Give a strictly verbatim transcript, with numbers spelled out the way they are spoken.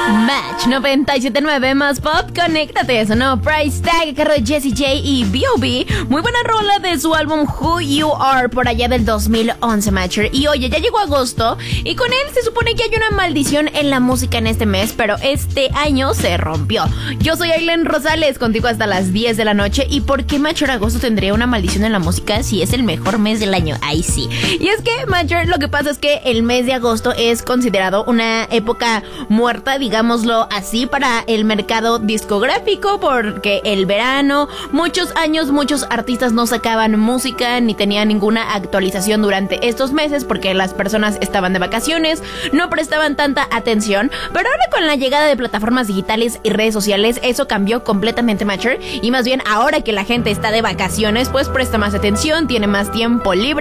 Match noventa y siete punto nueve más pop, conéctate, eso no, Price Tag, carro de Jessie J y B O B. Muy buena rola de su álbum Who You Are por allá del dos mil once, Matcher. Y oye, ya llegó agosto y con él se supone que hay una maldición en la música en este mes, pero este año se rompió. Yo soy Aileen Rosales, contigo hasta las diez de la noche. ¿Y por qué, Matcher, agosto tendría una maldición en la música si es el mejor mes del año? Ahí sí. Y es que, Matcher, lo que pasa es que el mes de agosto es considerado una época muerta, digámoslo así, para el mercado discográfico, porque el verano, muchos años, muchos artistas no sacaban música ni tenían ninguna actualización durante estos meses porque las personas estaban de vacaciones, no prestaban tanta atención. Pero ahora con la llegada de plataformas digitales y redes sociales, eso cambió completamente, Matcher, y más bien ahora que la gente está de vacaciones, pues presta más atención, tiene más tiempo libre